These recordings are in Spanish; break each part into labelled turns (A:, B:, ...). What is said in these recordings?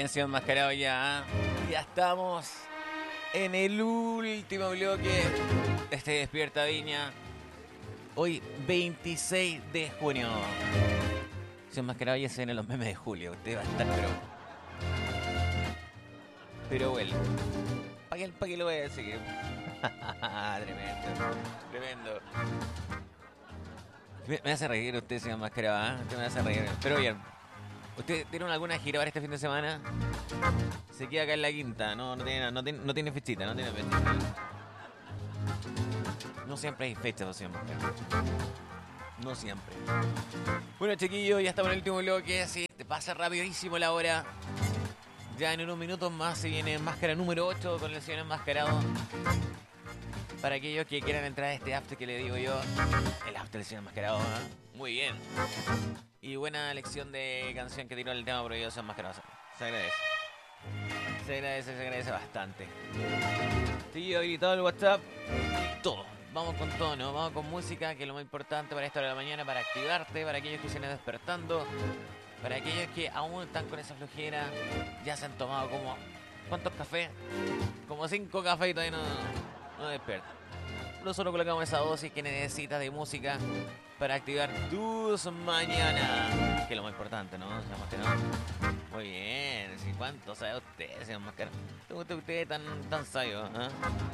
A: bien, señor Mascarado, ya. Ya estamos en el último bloque de este Despierta Viña. Hoy, 26 de junio. Señor Mascarado, ya se vienen los memes de julio. Usted va a estar, pero bueno. ¿Para qué lo voy a decir? Tremendo. Me hace reír usted, señor Mascarado, ¿eh? Usted me hace reír. Pero bien. ¿Usted tiene alguna gira para este fin de semana? Se queda acá en la quinta, no tiene fechita, no tiene fechita. No siempre hay fecha, señor Mascarado. No siempre. Bueno, chiquillos, ya estamos en el último bloque. Sí, te pasa rapidísimo la hora. Ya en unos minutos más se viene Máscara número 8 con el señor Enmascarado. Para aquellos que quieran entrar a este after que le digo yo. El after del señor Enmascarado, ¿eh? Muy bien. Y buena elección de canción que tiró el tema prohibido señor Enmascarado. Se agradece. Se agradece bastante. Sí, habilitado el WhatsApp. Todo. Vamos con todo, ¿no? Vamos con música, que es lo más importante para esta hora de la mañana, para activarte, para aquellos que se están despertando, para aquellos que aún están con esa flojera, ya se han tomado como... ¿Cuántos cafés? Como 5 cafés y todavía no despiertan. Nosotros colocamos esa dosis que necesitas de música para activar tus mañanas, que es lo más importante, ¿no? Muy bien, ¿sí? ¿Cuánto sabe usted, señor Mascara? Usted es tan sabio, ¿eh?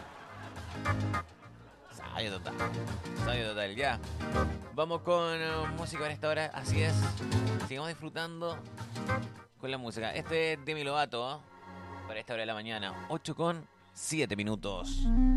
A: Sabio total, ya. Vamos con música en esta hora, así es. Sigamos disfrutando con la música. Este es Demi Lovato, para esta hora de la mañana, 8:07 minutos.